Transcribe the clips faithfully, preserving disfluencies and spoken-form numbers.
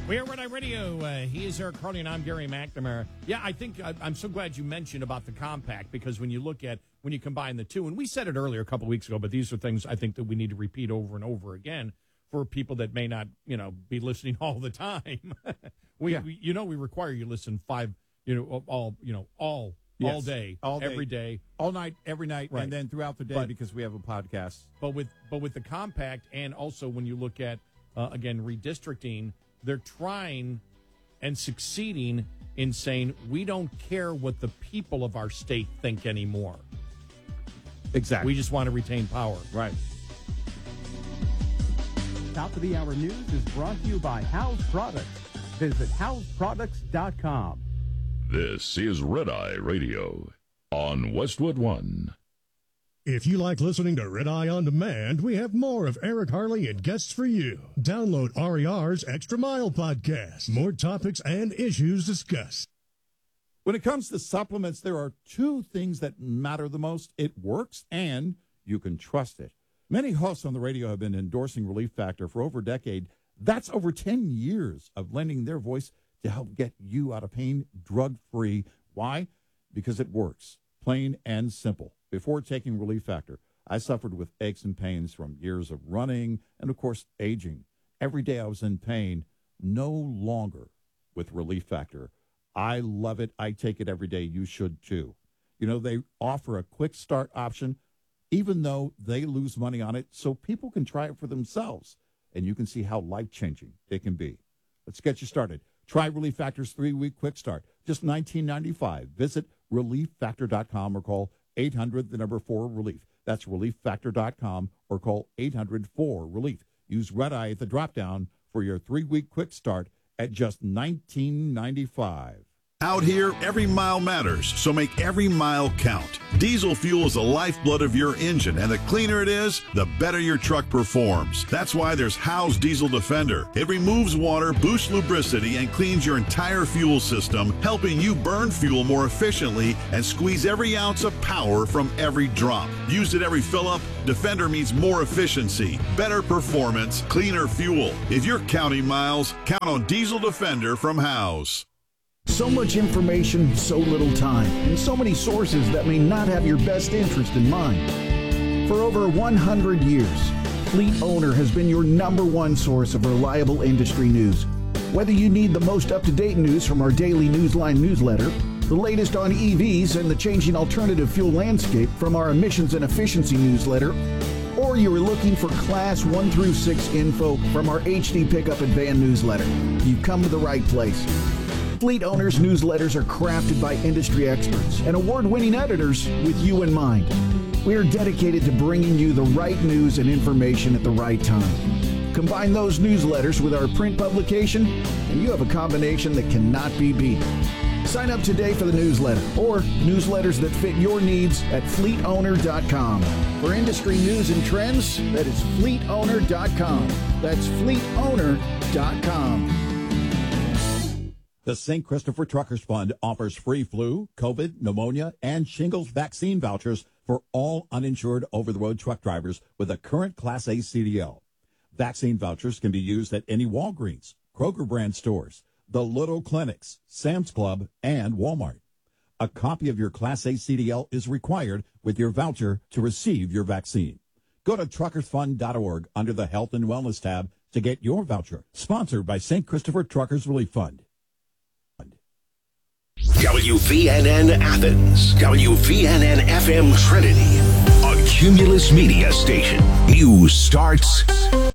We are Red Eye Radio. Uh, he is Eric Carly, and I'm Gary McNamara. Yeah, I think I, I'm so glad you mentioned about the compact, because when you look at, when you combine the two, and we said it earlier a couple of weeks ago, but these are things I think that we need to repeat over and over again for people that may not, you know, be listening all the time. we, yeah. we, you know, we require you listen five, you know, all, you know, all, yes. all day, all day, every day, all night, every night, right. and then throughout the day, but, because we have a podcast. But with, but with the compact, and also when you look at uh, again redistricting, they're trying and succeeding in saying, we don't care what the people of our state think anymore. Exactly. We just want to retain power. Right. Top of the Hour News is brought to you by House Products. Visit house products dot com. This is Red Eye Radio on Westwood One. If you like listening to Red Eye On Demand, we have more of Eric Harley and guests for you. Download R E R's Extra Mile podcast. More topics and issues discussed. When it comes to supplements, there are two things that matter the most. It works, and you can trust it. Many hosts on the radio have been endorsing Relief Factor for over a decade. That's over ten years of lending their voice to help get you out of pain drug-free. Why? Because it works. Plain and simple. Before taking Relief Factor, I suffered with aches and pains from years of running and, of course, aging. Every day I was in pain, no longer with Relief Factor. I love it. I take it every day. You should, too. You know, they offer a quick start option, even though they lose money on it, so people can try it for themselves, and you can see how life-changing it can be. Let's get you started. Try Relief Factor's three-week quick start, just nineteen ninety-five. Visit relief factor dot com or call eight hundred, the number four, relief. That's relief factor dot com or call eight hundred, four, relief. Use Red Eye at the drop-down for your three-week quick start at just nineteen ninety-five. Out here, every mile matters, so make every mile count. Diesel fuel is the lifeblood of your engine, and the cleaner it is, the better your truck performs. That's why there's Howe's Diesel Defender. It removes water, boosts lubricity, and cleans your entire fuel system, helping you burn fuel more efficiently and squeeze every ounce of power from every drop. Used at every fill-up, Defender means more efficiency, better performance, cleaner fuel. If you're counting miles, count on Diesel Defender from Howe's. So much information, so little time, and so many sources that may not have your best interest in mind. For over one hundred years, Fleet Owner has been your number one source of reliable industry news. Whether you need the most up-to-date news from our daily Newsline newsletter, the latest on E Vs and the changing alternative fuel landscape from our emissions and efficiency newsletter, or you are looking for Class one through six info from our H D Pickup and Van newsletter, you've come to the right place. Fleet Owners newsletters are crafted by industry experts and award-winning editors with you in mind. We are dedicated to bringing you the right news and information at the right time. Combine those newsletters with our print publication, and you have a combination that cannot be beat. Sign up today for the newsletter or newsletters that fit your needs at fleet owner dot com. For industry news and trends, that is fleet owner dot com. That's fleet owner dot com. The Saint Christopher Truckers Fund offers free flu, COVID, pneumonia, and shingles vaccine vouchers for all uninsured over-the-road truck drivers with a current Class A C D L. Vaccine vouchers can be used at any Walgreens, Kroger brand stores, the Little Clinics, Sam's Club, and Walmart. A copy of your Class A C D L is required with your voucher to receive your vaccine. Go to truckers fund dot org under the Health and Wellness tab to get your voucher. Sponsored by Saint Christopher Truckers Relief Fund. W V N N Athens, W V N N F M Trinity, a Cumulus Media station. News starts.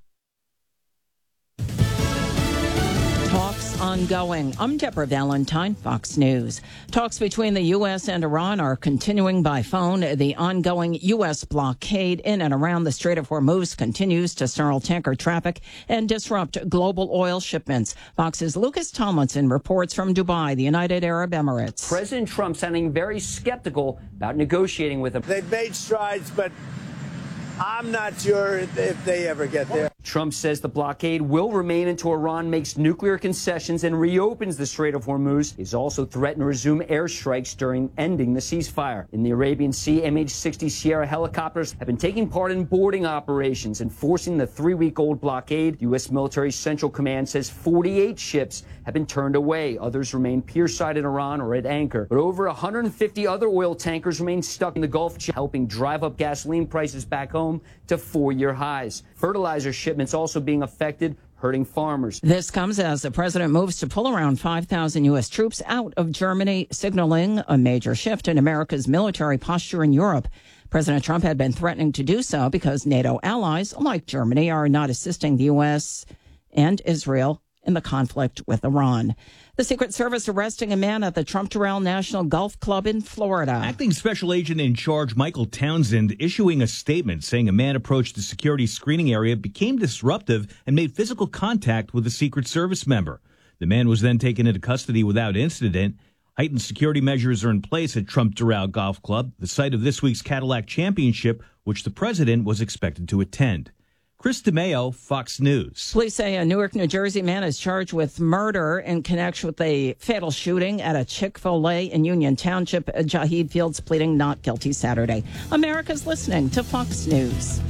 Talks ongoing. I'm Deborah Valentine, Fox News. Talks between the U S and Iran are continuing by phone. The ongoing U S blockade in and around the Strait of Hormuz continues to snarl tanker traffic and disrupt global oil shipments. Fox's Lucas Tomlinson reports from Dubai, the United Arab Emirates. President Trump sounding very skeptical about negotiating with them. They've made strides, but I'm not sure if they ever get there. Trump says the blockade will remain until Iran makes nuclear concessions and reopens the Strait of Hormuz. He's also threatened to resume airstrikes during ending the ceasefire. In the Arabian Sea, M H sixty Sierra helicopters have been taking part in boarding operations, enforcing the three-week-old blockade. U S Military Central Command says forty-eight ships have been turned away. Others remain pierside in Iran or at anchor. But over one hundred fifty other oil tankers remain stuck in the Gulf, helping drive up gasoline prices back home to four-year highs. Fertilizer shipments also being affected, hurting farmers. This comes as the president moves to pull around five thousand U S troops out of Germany, signaling a major shift in America's military posture in Europe. President Trump had been threatening to do so because NATO allies, like Germany, are not assisting the U S and Israel in the conflict with Iran. The Secret Service arresting a man at the Trump Terrell National Golf Club in Florida. Acting Special Agent in Charge Michael Townsend issuing a statement saying a man approached the security screening area, became disruptive, and made physical contact with a Secret Service member. The man was then taken into custody without incident. Heightened security measures are in place at Trump Terrell Golf Club, the site of this week's Cadillac Championship, which the president was expected to attend. Chris DeMeo, Fox News. Police say a Newark, New Jersey man is charged with murder in connection with a fatal shooting at a Chick-fil-A in Union Township. Jaheed Fields pleading not guilty Saturday. America's listening to Fox News.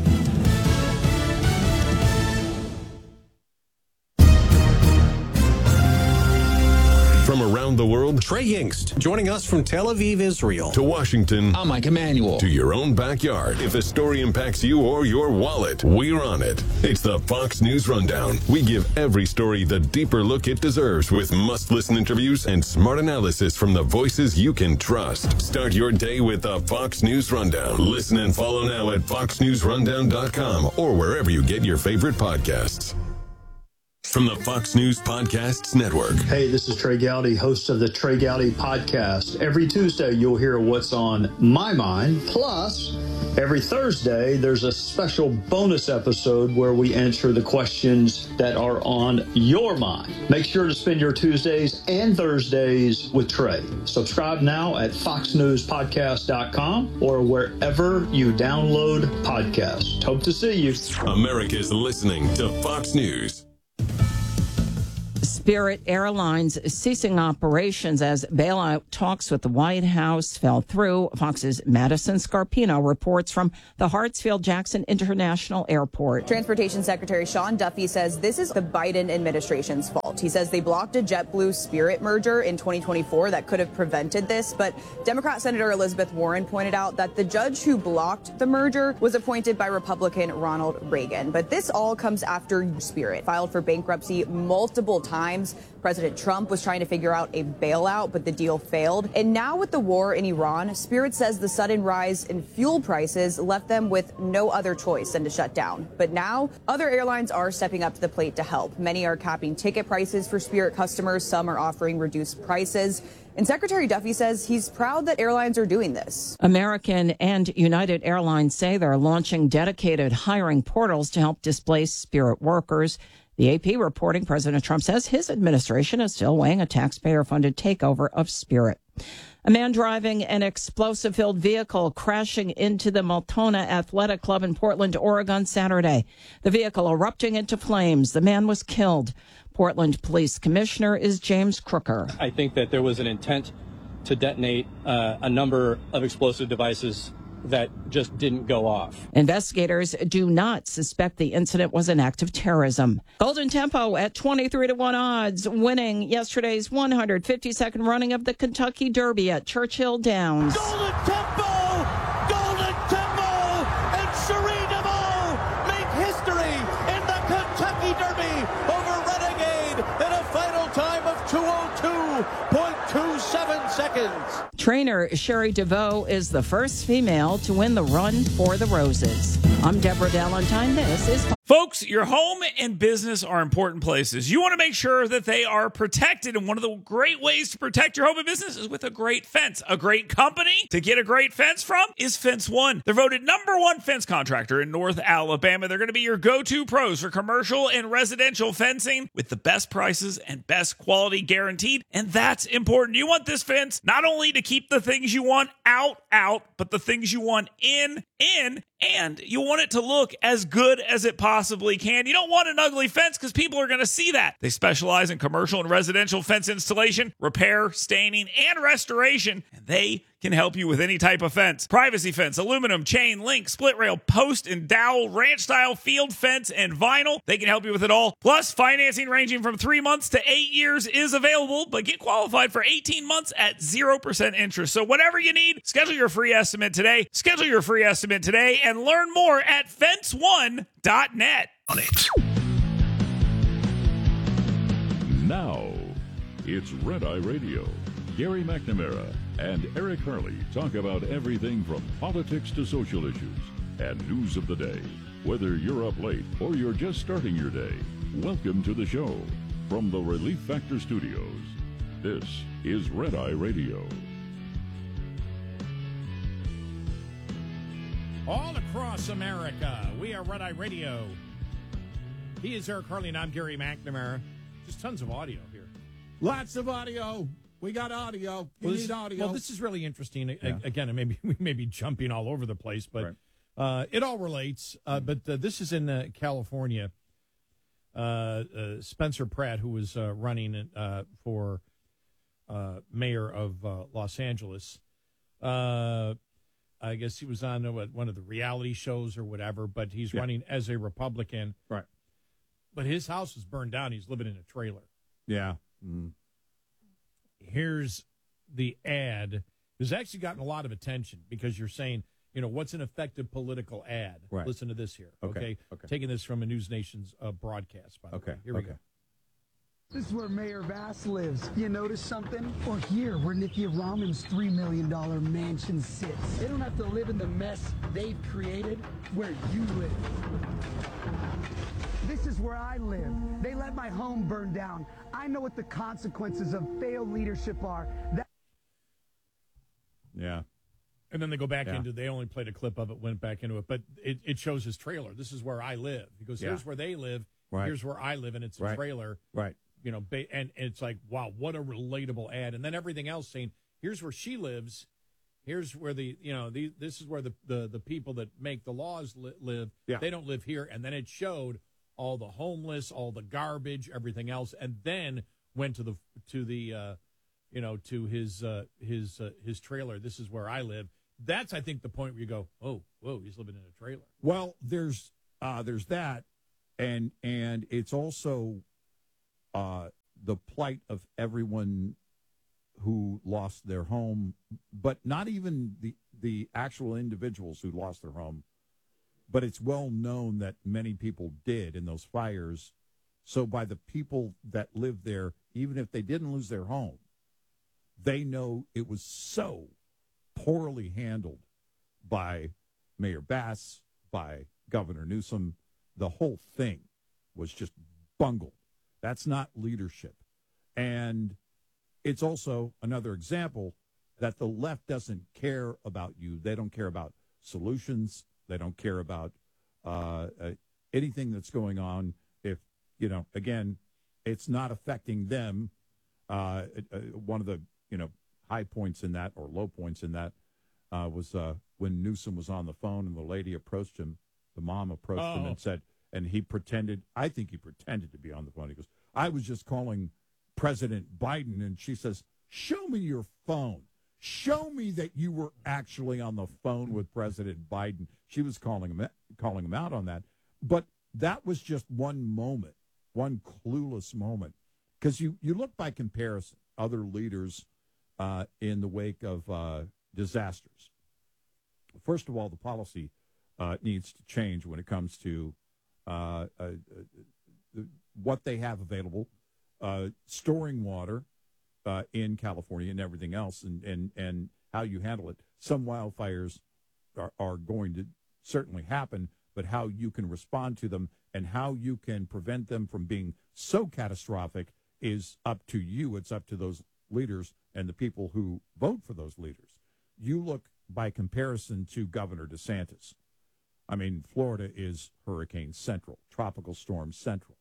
From around the world, Trey Yingst, joining us from Tel Aviv, Israel. To Washington, I'm Mike Emanuel. To your own backyard. If a story impacts you or your wallet, we're on it. It's the Fox News Rundown. We give every story the deeper look it deserves with must-listen interviews and smart analysis from the voices you can trust. Start your day with the Fox News Rundown. Listen and follow now at fox news rundown dot com or wherever you get your favorite podcasts. From the Fox News Podcasts Network. Hey, this is Trey Gowdy, host of the Trey Gowdy Podcast. Every Tuesday, you'll hear what's on my mind. Plus, every Thursday, there's a special bonus episode where we answer the questions that are on your mind. Make sure to spend your Tuesdays and Thursdays with Trey. Subscribe now at fox news podcast dot com or wherever you download podcasts. Hope to see you. America's listening to Fox News. Spirit Airlines ceasing operations as bailout talks with the White House fell through. Fox's Madison Scarpino reports from the Hartsfield-Jackson International Airport. Transportation Secretary Sean Duffy says this is the Biden administration's fault. He says they blocked a JetBlue Spirit merger in twenty twenty-four that could have prevented this, but Democrat Senator Elizabeth Warren pointed out that the judge who blocked the merger was appointed by Republican Ronald Reagan. But this all comes after Spirit filed for bankruptcy multiple times. President Trump was trying to figure out a bailout, but the deal failed. And now with the war in Iran, Spirit says the sudden rise in fuel prices left them with no other choice than to shut down. But now other airlines are stepping up to the plate to help. Many are capping ticket prices for Spirit customers. Some are offering reduced prices. And Secretary Duffy says he's proud that airlines are doing this. American and United Airlines say they're launching dedicated hiring portals to help displace Spirit workers. The A P reporting President Trump says his administration is still weighing a taxpayer-funded takeover of Spirit. A man driving an explosive-filled vehicle crashing into the Multona Athletic Club in Portland, Oregon, Saturday. The vehicle erupting into flames. The man was killed. Portland Police Commissioner is James Crooker. I think that there was an intent to detonate uh, a number of explosive devices that just didn't go off. Investigators do not suspect the incident was an act of terrorism. Golden Tempo at twenty-three to one odds, winning yesterday's one hundred fifty-second running of the Kentucky Derby at Churchill Downs. Golden Tempo! Golden Tempo! And Cherie DeVaux make history in the Kentucky Derby over Renegade in a final time of two oh two point two seven seconds. Trainer Cherie DeVaux is the first female to win the Run for the Roses. I'm Deborah Valentine. This is... Folks, your home and business are important places. You want to make sure that they are protected, and one of the great ways to protect your home and business is with a great fence. A great company to get a great fence from is Fence One. They're voted number one fence contractor in North Alabama. They're going to be your go-to pros for commercial and residential fencing with the best prices and best quality guaranteed, and that's important. You want this fence not only to keep the things you want out, out, but the things you want in, in, And you want it to look as good as it possibly can. You don't want an ugly fence because people are going to see that. They specialize in commercial and residential fence installation, repair, staining, and restoration. And they can help you with any type of fence. Privacy fence, aluminum, chain, link, split rail, post and dowel, ranch style, field fence, and vinyl. They can help you with it all. Plus, financing ranging from three months to eight years is available, but get qualified for eighteen months at zero percent interest. So whatever you need, schedule your free estimate today. Schedule your free estimate today and learn more at fence one dot net. On it. Now, it's Red Eye Radio. Gary McNamara and Eric Harley talk about everything from politics to social issues and news of the day. Whether you're up late or you're just starting your day, welcome to the show. From the Relief Factor Studios, this is Red Eye Radio. All across America, we are Red Eye Radio. He is Eric Harley, and I'm Gary McNamara. Just tons of audio here. Lots of audio. We got audio. You well, need this, audio. Well, this is really interesting. Yeah. Again, maybe we may be jumping all over the place, but right. uh, it all relates. Uh, but uh, this is in uh, California. Uh, uh, Spencer Pratt, who was uh, running uh, for uh, mayor of uh, Los Angeles, uh, I guess he was on uh, one of the reality shows or whatever, but he's yeah. running as a Republican. Right. But his house was burned down. He's living in a trailer. Yeah. Mm. Here's the ad. It's actually gotten a lot of attention because you're saying, you know, what's an effective political ad? Right. Listen to this here. Okay. Okay. okay. Taking this from a News Nation's uh, broadcast, by the okay. way. Here we okay. go. This is where Mayor Vass lives. You notice something? Or here, where Nikki Raman's three million dollars mansion sits. They don't have to live in the mess they've created where you live. This is where I live. They let my home burn down. I know what the consequences of failed leadership are. That- yeah. And then they go back yeah. into, they only played a clip of it, went back into it, but it, it shows his trailer. This is where I live. He goes, here's yeah. where they live. Right. Here's where I live, and it's a right. trailer. Right. You know, ba- and, and it's like, wow, what a relatable ad. And then everything else saying, here's where she lives. Here's where the, you know, the, this is where the, the, the people that make the laws li- live. Yeah. They don't live here. And then it showed all the homeless, all the garbage, everything else, and then went to the, to the, uh, you know, to his, uh, his, uh, his trailer. This is where I live. That's, I think, the point where you go, oh, whoa, he's living in a trailer. Well, there's, uh, there's that. And, and it's also, uh, the plight of everyone who lost their home, but not even the, the actual individuals who lost their home. But it's well known that many people did in those fires. So by the people that lived there, even if they didn't lose their home, they know it was so poorly handled by Mayor Bass, by Governor Newsom. The whole thing was just bungled. That's not leadership. And it's also another example that the left doesn't care about you. They don't care about solutions. They don't care about uh, uh, anything that's going on. If, you know, again, it's not affecting them. Uh, uh, one of the, you know, high points in that or low points in that uh, was uh, when Newsom was on the phone and the lady approached him, the mom approached oh. him and said, and he pretended, I think he pretended to be on the phone. He goes, I was just calling President Biden. And she says, show me your phone. Show me that you were actually on the phone with President Biden. She was calling him, calling him out on that. But that was just one moment, one clueless moment. Because you, you look by comparison, other leaders uh, in the wake of uh, disasters. First of all, the policy uh, needs to change when it comes to uh, uh, uh, what they have available, uh, storing water uh, in California and everything else, and, and, and how you handle it. Some wildfires are, are going to certainly happen, but how you can respond to them and how you can prevent them from being so catastrophic is up to you. It's up to those leaders and the people who vote for those leaders. You look by comparison to Governor DeSantis. I mean, Florida is hurricane central, tropical storm central.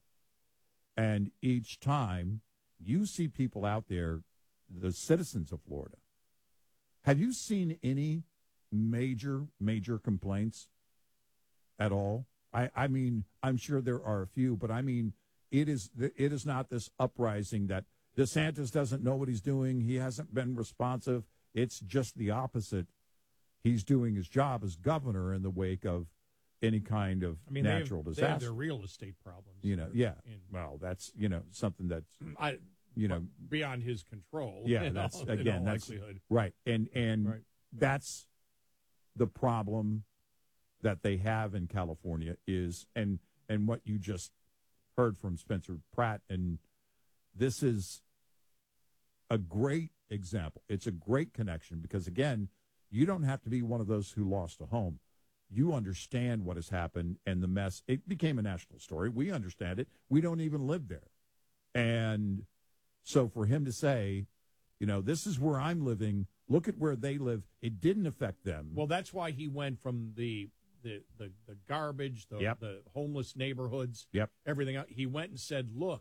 And each time you see people out there, the citizens of Florida, have you seen any major, major complaints at all. I, I mean, I'm sure there are a few, but I mean, it is it is not this uprising that DeSantis doesn't know what he's doing. He hasn't been responsive. It's just the opposite. He's doing his job as governor in the wake of any kind of I mean, natural they have, disaster. They have their real estate problems. You know, yeah. In, well, that's, you know, something that's, I, you know, beyond his control. Yeah, that's, all, again, that's, likelihood. right. And, and right. that's the problem that they have in California is, and, and what you just heard from Spencer Pratt, and this is a great example. It's a great connection because, again, you don't have to be one of those who lost a home. You understand what has happened and the mess. It became a national story. We understand it. We don't even live there. And so for him to say, you know, this is where I'm living, look at where they live, it didn't affect them. Well, that's why he went from the the the, the garbage, the, Yep. the homeless neighborhoods, Yep. everything else. He went and said, look,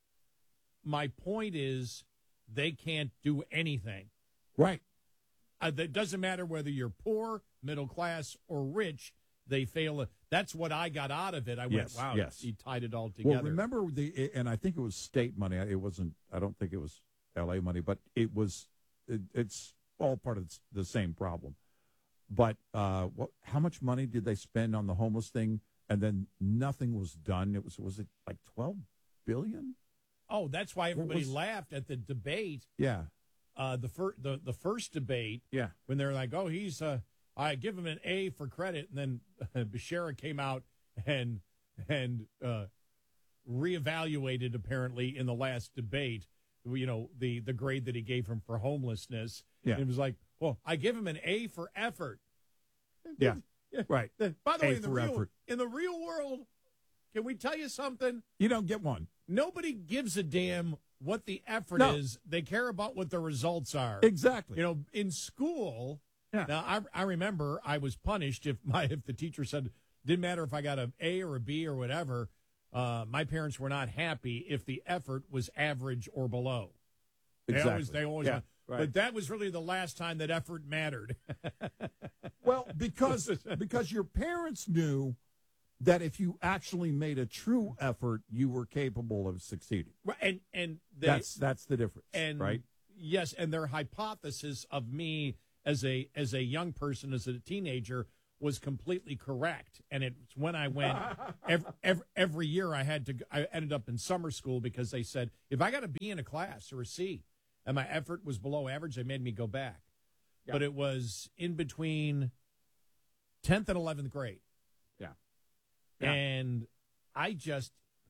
my point is they can't do anything. Right. Uh, it doesn't matter whether you're poor, middle class, or rich. They fail. That's what I got out of it. I Yes, went, wow, yes. he tied it all together. Well, remember the, and I think it was state money. It wasn't, I don't think it was L A money, but it was, it, it's all part of the same problem. But uh, what, how much money did they spend on the homeless thing? And then nothing was done. It was, was it like twelve billion? Oh, that's why everybody was- laughed at the debate. Yeah. Uh, the, fir- the the first debate, Yeah. when they're like, "Oh, he's uh, I give him an A for credit," and then uh, Bashara came out and and uh, reevaluated apparently in the last debate, you know, the the grade that he gave him for homelessness. Yeah. And it was like, "Well, I give him an A for effort." Yeah. Right. By the A way, in the for real effort. in the real world, can we tell you something? You don't get one. Nobody gives a damn what the effort No. is. They care about what the results are. Exactly. You know, in school, Yeah. now I, I remember I was punished if my if the teacher said didn't matter if I got an A or a B or whatever. Uh, my parents were not happy if the effort was average or below. They Exactly. always they always Yeah, right. But that was really the last time that effort mattered. Well, because because your parents knew that if you actually made a true effort, you were capable of succeeding. Right, and and they, that's that's the difference, and right? Yes, and their hypothesis of me as a as a young person, as a teenager, was completely correct. And it's when I went every, every, every year I had to I ended up in summer school because they said if I got a B in a class or a C and my effort was below average, they made me go back. Yeah. But it was in between tenth and eleventh grade. Yeah. Yeah. And I just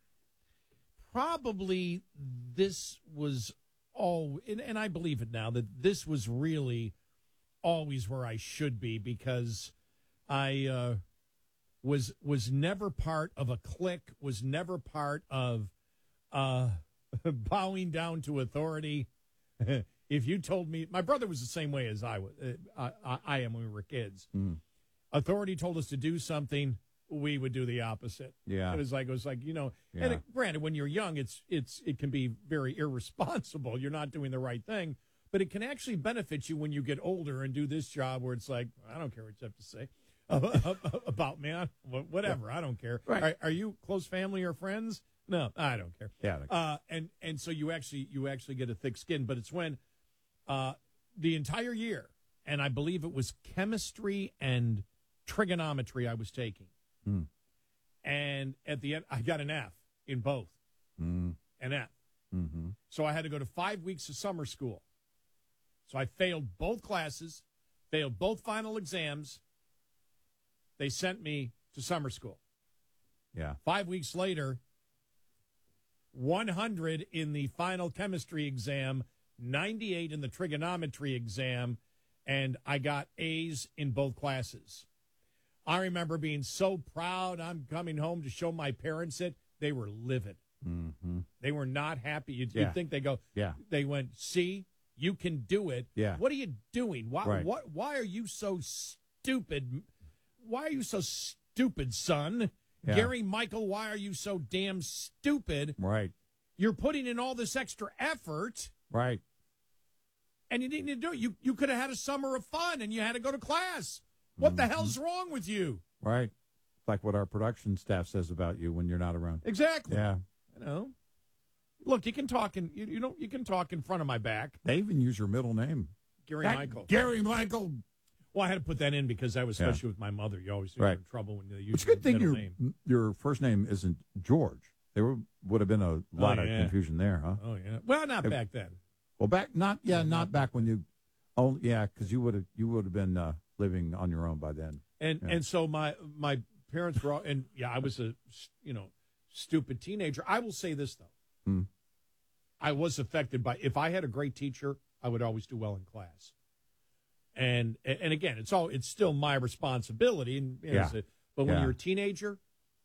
probably this was all, and, and I believe it now, that this was really always where I should be because I uh, was was never part of a clique, was never part of uh, bowing down to authority. If you told me, my brother was the same way as I was, uh, I, I am when we were kids. Mm. Authority told us to do something, we would do the opposite. Yeah. It was like, it was like, you know, Yeah. and it, granted, when you're young, it's, it's, it can be very irresponsible. You're not doing the right thing, but it can actually benefit you when you get older and do this job where it's like, I don't care what you have to say about me. I, whatever. I don't care. Right. Are, are you close family or friends? No, I don't care. Yeah. I don't care. Uh, and, and so you actually, you actually get a thick skin, but it's when, uh, the entire year, and I believe it was chemistry and trigonometry I was taking. Mm. And at the end, I got an F in both. Mm. An F. Mm-hmm. So I had to go to five weeks of summer school. So I failed both classes, failed both final exams. They sent me to summer school. Yeah. Five weeks later, one hundred in the final chemistry exam, ninety-eight in the trigonometry exam, and I got A's in both classes. I remember being so proud. I'm coming home to show my parents it. They were livid. Mm-hmm. They were not happy. You'd, Yeah. you'd think they go, Yeah. they went, see, you can do it. Yeah. What are you doing? Why, Right. what, why are you so stupid? Why are you so stupid, son? Yeah. Gary Michael, why are you so damn stupid? Right. You're putting in all this extra effort, Right. and you didn't do it. You, you could have had a summer of fun, and you had to go to class. What the hell's wrong with you? Right. like what our production staff says about you when you're not around. Exactly. Yeah. You know, look, you can talk in you, you know you can talk in front of my back. They even use your middle name, Gary that, Michael. Gary Michael. Well, I had to put that in because I was, Yeah. especially with my mother. You always Right. get in trouble when they use It's a your good thing middle your name. your first name isn't George. There would, would have been a lot Oh, of yeah. confusion there, huh? Oh yeah. Well, not If- back then. Well, back not yeah, not back when you. Oh yeah, because you would have you would have been uh, living on your own by then. And Yeah. and so my my parents were all, and yeah, I was a you know stupid teenager. I will say this though, Hmm. I was affected by if I had a great teacher, I would always do well in class. And and again, it's all it's still my responsibility. And you know, Yeah. as a- but when Yeah. you're a teenager,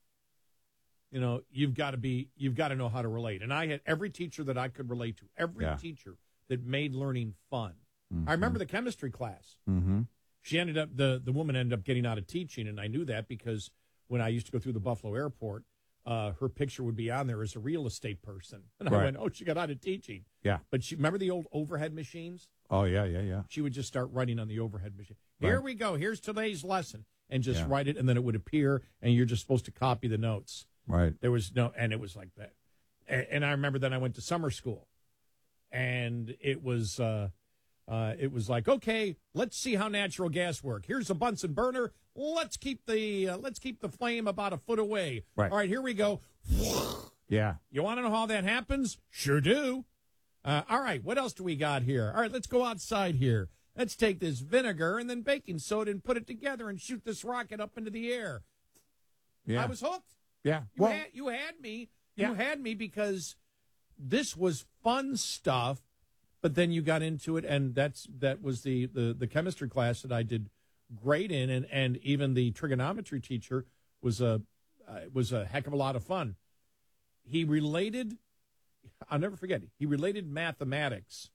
you know you've got to be you've got to know how to relate. And I had every teacher that I could relate to, every Yeah. teacher that made learning fun. Mhm. I remember the chemistry class. Mm-hmm. She ended up the the woman ended up getting out of teaching, and I knew that because when I used to go through the Buffalo airport, uh, her picture would be on there as a real estate person, and I Right. went, "Oh, she got out of teaching." Yeah. But she remember the old overhead machines? Oh yeah, yeah, yeah. She would just start writing on the overhead machine. Right. Here we go. Here's today's lesson, and just Yeah. write it, and then it would appear, and you're just supposed to copy the notes. Right. There was no, and it was like that. And, and I remember then I went to summer school, and it was. Uh, Uh, it was like, okay, let's see how natural gas work. Here's a Bunsen burner. Let's keep the uh, let's keep the flame about a foot away. Right. All right, here we go. Yeah. You want to know how that happens? Sure do. Uh, all right, what else do we got here? All right, let's go outside here. Let's take this vinegar and then baking soda and put it together and shoot this rocket up into the air. Yeah. I was hooked. Yeah. You, Well, had, you had me. Yeah. You had me because this was fun stuff. But then you got into it, and that's that was the, the, the chemistry class that I did great in, and, and even the trigonometry teacher was a uh, was a heck of a lot of fun. He related, I'll never forget, he related mathematics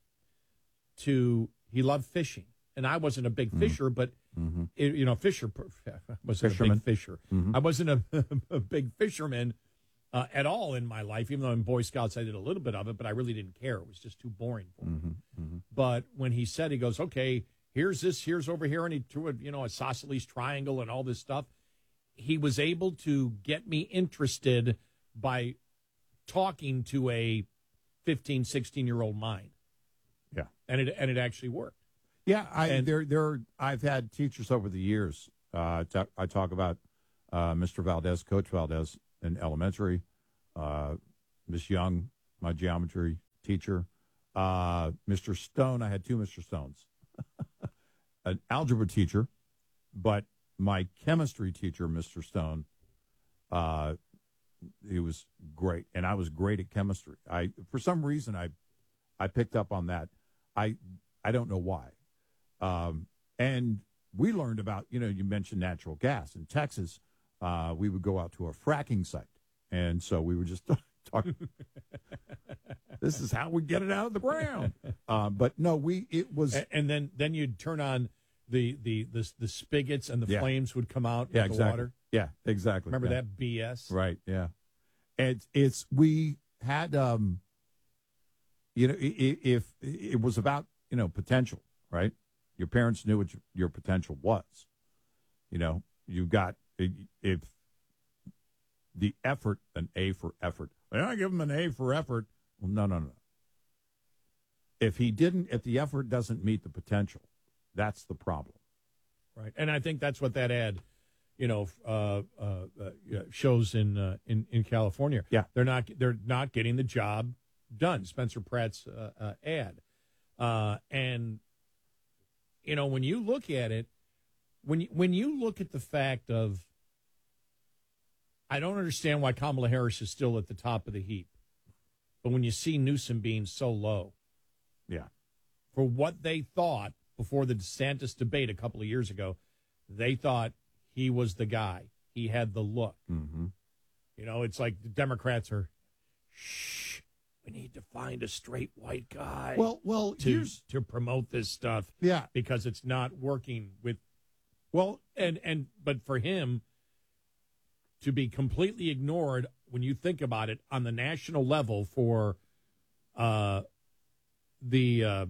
to he loved fishing, and I wasn't a big Mm-hmm. fisher, but it, you know, fisher wasn't Fisherman. a big fisher. Mhm. I wasn't a, a big fisherman. Uh, at all in my life, even though in Boy Scouts I did a little bit of it, but I really didn't care. It was just too boring for me. Mm-hmm. But when he said, he goes, okay, here's this, here's over here, and he threw a, you know, a isosceles triangle and all this stuff. He was able to get me interested by talking to a fifteen, sixteen-year-old mind. Yeah. And it and it actually worked. Yeah, I And- there there I've had teachers over the years. Uh, ta- I talk about uh, Mister Valdez, Coach Valdez in elementary, uh, Miss Young, my geometry teacher, uh, Mister Stone. I had two Mister Stones, an algebra teacher, but my chemistry teacher, Mister Stone, uh, he was great, and I was great at chemistry. I for some reason I I picked up on that. I I don't know why. Um, and we learned about, you know, you mentioned natural gas in Texas. Uh, we would go out to a fracking site. And so we were just talking. This is how we get it out of the ground. Uh, but no, we, it was. And, and then then you'd turn on the the the, the spigots and the Yeah. flames would come out Yeah, with the exactly. water. Yeah, exactly. Remember Yeah. that B S? Right. Yeah. It's, it's, we had, um, you know, i- i- if it was about, you know, potential, right? Your parents knew what your, your potential was. You know, you got, if the effort, an A for effort. Well, I give him an A for effort. Well, no, no, no. If he didn't, if the effort doesn't meet the potential, that's the problem. Right, and I think that's what that ad, you know, uh, uh, uh, shows in uh, in in California. Yeah, they're not they're not getting the job done. Spencer Pratt's uh, uh, ad, uh, and you know when you look at it, when you, when you look at the fact of, I don't understand why Kamala Harris is still at the top of the heap, but when you see Newsom being so low, yeah, for what they thought before the DeSantis debate a couple of years ago, they thought he was the guy. He had the look. Mm-hmm. You know, it's like the Democrats are, shh, we need to find a straight white guy. Well, well, to, here's to promote this stuff. Yeah. Because it's not working with, well, and, and, but for him to be completely ignored when you think about it on the national level for uh, the, uh,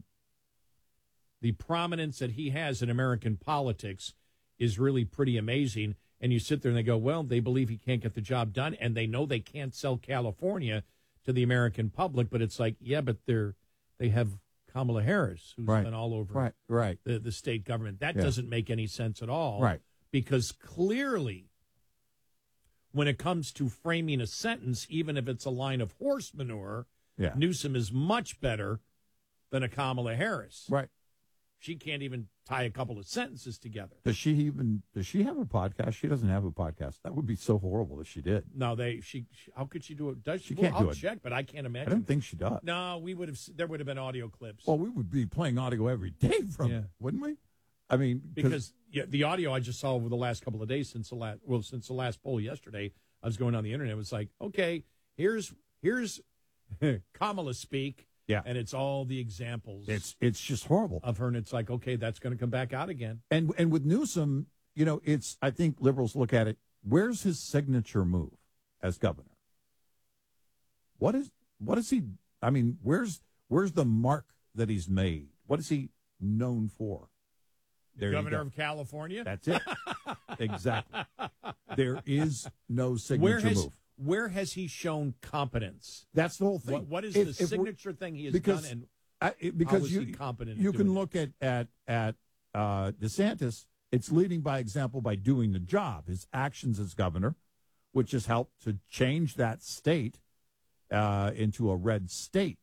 the prominence that he has in American politics is really pretty amazing. And you sit there and they go, well, they believe he can't get the job done, and they know they can't sell California to the American public. But it's like, yeah, but they're they have Kamala Harris, who's Right. been all over Right, right. The, the state government. That Yeah. doesn't make any sense at all. Right. Because clearly, when it comes to framing a sentence, even if it's a line of horse manure, Yeah. Newsom is much better than a Kamala Harris. Right. She can't even tie a couple of sentences together. Does she even, does she have a podcast? She doesn't have a podcast. That would be so horrible if she did. No, they. She. she how could she do it? Does she? She can't well, do I'll it. check, but I can't imagine. I don't think she does. No, we would have. There would have been audio clips. Well, we would be playing audio every day from Yeah. it, wouldn't we? I mean, because yeah, the audio I just saw over the last couple of days since the last well since the last poll yesterday, I was going on the internet. It was like, okay, here's here's Kamala speak. Yeah. And it's all the examples. It's it's just horrible of her, and it's like, okay, that's going to come back out again. And and with Newsom, you know, it's I think liberals look at it. Where's his signature move as governor? What is what is he? I mean, where's where's the mark that he's made? What is he known for? There you Governor go. of California. That's it. Exactly. There is no signature Where has move. where has he shown competence? That's the whole thing. What, what is If- the if we're- signature thing he has because, done? And I, it- because how is you he competent? you at can doing look at at at uh, DeSantis. It's leading by example by doing the job. His actions as governor, which has helped to change that state uh, into a red state.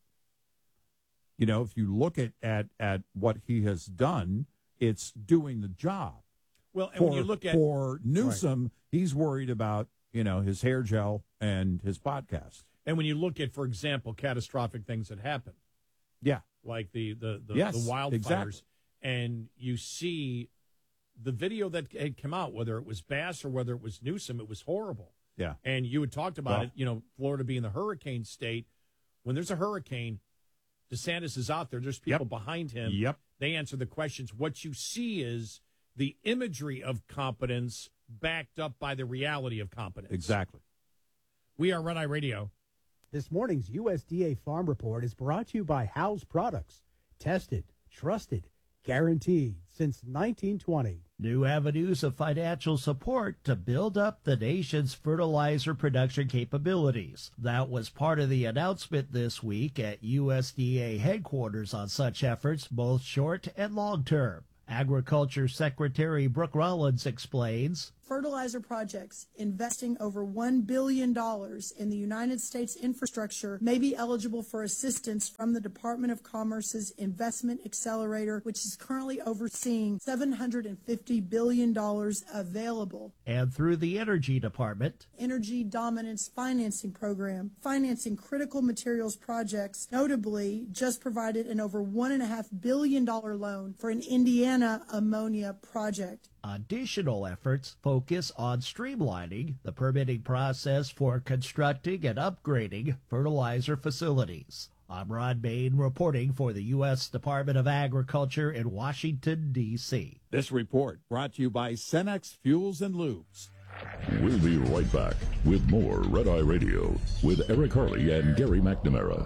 You know, if you look at, at at what he has done, it's doing the job. Well, and for, when you look at for Newsom, he's worried about you know his hair gel and his podcast. and when you look at, for example, catastrophic things that happen, Yeah, like the the the, Yes, the wildfires, exactly. and you see the video that had come out, whether it was Bass or whether it was Newsom, it was horrible. yeah. And you had talked about Well- it, you know, Florida being the hurricane state. When there's a hurricane, DeSantis is out there. There's people Yep. behind him. Yep. They answer the questions. What you see is the imagery of competence backed up by the reality of competence. Exactly. We are Red Eye Radio. This morning's U S D A Farm Report is brought to you by House Products. Tested, trusted, guaranteed since nineteen twenty. New avenues of financial support to build up the nation's fertilizer production capabilities. That was part of the announcement this week at U S D A headquarters on such efforts, both short and long term. Agriculture Secretary Brooke Rollins explains. Fertilizer projects investing over one billion dollars in the United States infrastructure may be eligible for assistance from the Department of Commerce's Investment Accelerator, which is currently overseeing seven hundred fifty billion dollars available. And through the Energy Department, Energy Dominance Financing Program, financing critical materials projects, notably just provided an over one and a half billion dollar loan for an Indiana ammonia project. additional efforts focus on streamlining the permitting process for constructing and upgrading fertilizer facilities. I'm Ron Bain reporting for the U S Department of Agriculture in Washington, D C This report brought to you by Cenex Fuels and Lubes. We'll be right back with more Red Eye Radio with Eric Harley and Gary McNamara.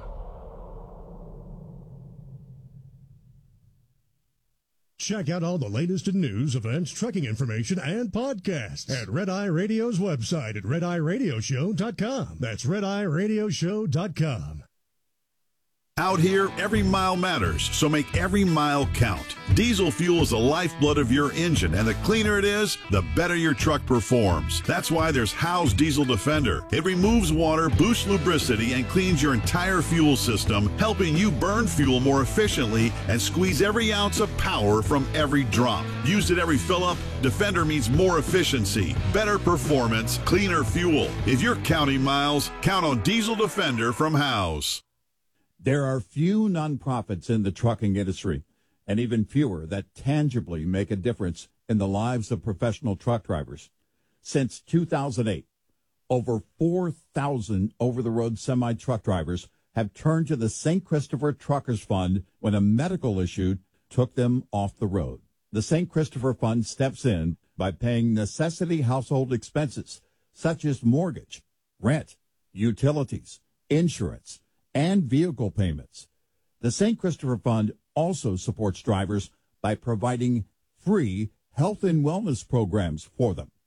Check out all the latest in news, events, trucking information, and podcasts at Red Eye Radio's website at red eye radio show dot com. That's red eye radio show dot com. Out here, every mile matters, so make every mile count. Diesel fuel is the lifeblood of your engine, and the cleaner it is, the better your truck performs. That's why there's Howe's Diesel Defender. It removes water, boosts lubricity, and cleans your entire fuel system, helping you burn fuel more efficiently and squeeze every ounce of power from every drop. Used at every fill-up, Defender means more efficiency, better performance, cleaner fuel. If you're counting miles, count on Diesel Defender from Howe's. There are few nonprofits in the trucking industry, and even fewer that tangibly make a difference in the lives of professional truck drivers. Since two thousand eight, over four thousand over-the-road semi-truck drivers have turned to the Saint Christopher Truckers Fund when a medical issue took them off the road. The Saint Christopher Fund steps in by paying necessity household expenses, such as mortgage, rent, utilities, insurance, and vehicle payments. The Saint Christopher Fund also supports drivers by providing free health and wellness programs for them.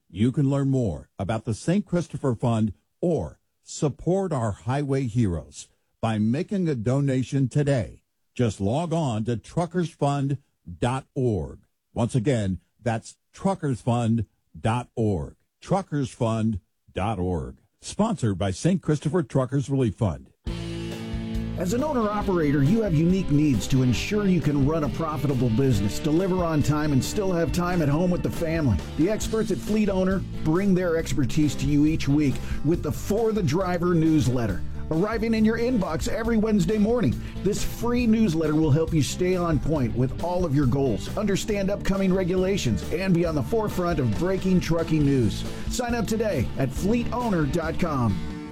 You can learn more about the Saint Christopher Fund or support our highway heroes by making a donation today. Just log on to truckers fund dot org. Once again, that's truckers fund dot org. truckers fund dot org. Sponsored by Saint Christopher Truckers Relief Fund. As an owner-operator, you have unique needs to ensure you can run a profitable business, deliver on time, and still have time at home with the family. The experts at Fleet Owner bring their expertise to you each week with the For the Driver newsletter, arriving in your inbox every Wednesday morning. This free newsletter will help you stay on point with all of your goals, understand upcoming regulations, and be on the forefront of breaking trucking news. Sign up today at fleet owner dot com.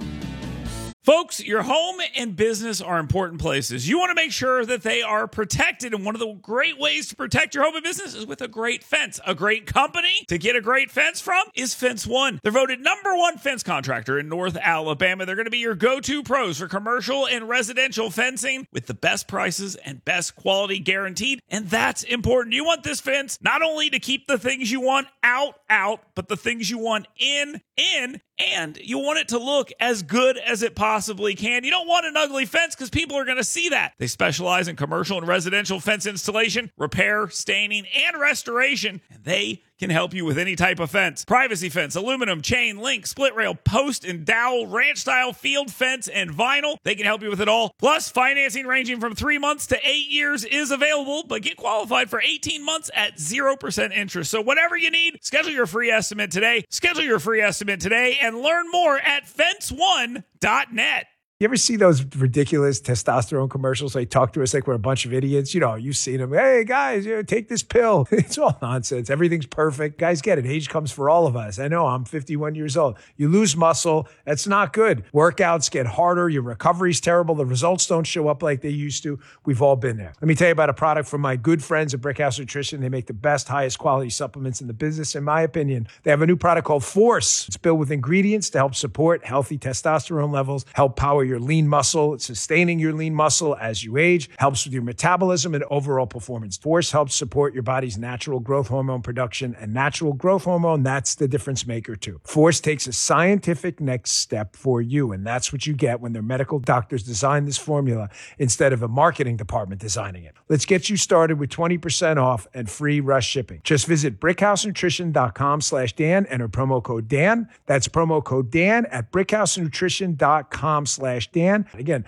Folks, your home and business are important places. You want to make sure that they are protected, and one of the great ways to protect your home and business is with a great fence. A great company to get a great fence from is Fence One. They're voted number one fence contractor in North Alabama. They're going to be your go-to pros for commercial and residential fencing with the best prices and best quality guaranteed, and that's important. You want this fence not only to keep the things you want out, out, but the things you want in, in, and you want it to look as good as it possibly can. You don't want an ugly fence because people are going to see that. They specialize in commercial and residential fence installation, repair, staining, and restoration, and they can help you with any type of fence. Privacy fence, aluminum, chain, link, split rail, post and dowel, ranch style, field fence, and vinyl. They can help you with it all. Plus, financing ranging from three months to eight years is available, but get qualified for eighteen months at zero percent interest. So whatever you need, schedule your free estimate today. Schedule your free estimate today and learn more at fence one dot net. You ever see those ridiculous testosterone commercials? They talk to us like we're a bunch of idiots. You know, you've seen them. Hey, guys, you know, take this pill. It's all nonsense. Everything's perfect. Guys, get it. Age comes for all of us. I know. I'm fifty-one years old. You lose muscle. That's not good. Workouts get harder. Your recovery's terrible. The results don't show up like they used to. We've all been there. Let me tell you about a product from my good friends at Brickhouse Nutrition. They make the best, highest quality supplements in the business, in my opinion. They have a new product called Force. It's built with ingredients to help support healthy testosterone levels, help power your lean muscle. It's sustaining your lean muscle as you age, helps with your metabolism and overall performance. Force helps support your body's natural growth hormone production, and natural growth hormone, that's the difference maker too. Force takes a scientific next step for you, and that's what you get when their medical doctors design this formula instead of a marketing department designing it. Let's get you started with twenty percent off and free rush shipping. Just visit brickhousenutrition.com slash Dan, enter promo code Dan. That's promo code Dan at brickhousenutrition.com slash Dan. Again,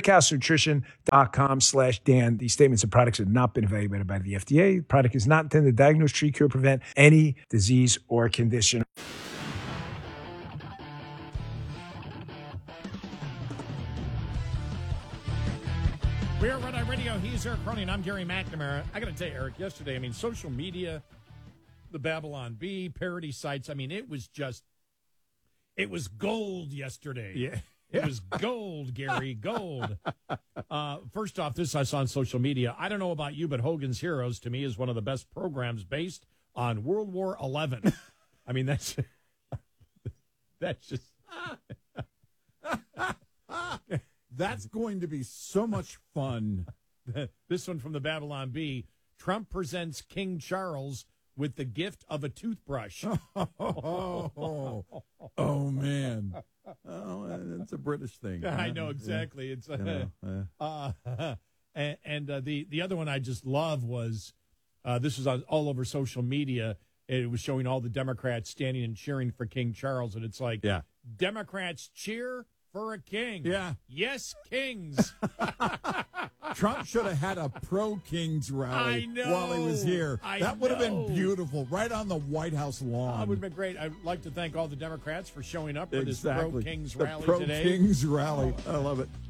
brickhousenutrition.com slash Dan. These statements and products have not been evaluated by the F D A. The product is not intended to diagnose, treat, cure, prevent any disease or condition. We're Red Eye Radio. He's Eric Cronin. I'm Gary McNamara. I got to tell you, Eric, yesterday, I mean, social media, the Babylon Bee, parody sites, I mean, it was just, it was gold yesterday. Yeah. It was gold, Gary, gold. Uh, first off, this I saw on social media. I don't know about you, but Hogan's Heroes, to me, is one of the best programs based on World War Eleven. I mean, that's, that's just... That's going to be so much fun. This one from the Babylon Bee. Trump presents King Charles with the gift of a toothbrush. oh, oh, oh, man. Oh, it's a British thing. I know, exactly. It's uh, you know, uh, uh, and, and uh, the, the other one I just love was, uh, this was on, all over social media. It was showing all the Democrats standing and cheering for King Charles. And it's like, yeah. Democrats cheer for a king. Yeah. Yes, kings. Trump should have had a pro-Kings rally I know. while he was here. I that would have know. been beautiful, right on the White House lawn. That would have been great. I'd like to thank all the Democrats for showing up for exactly. this pro-Kings the rally pro today. pro-Kings rally. I love it.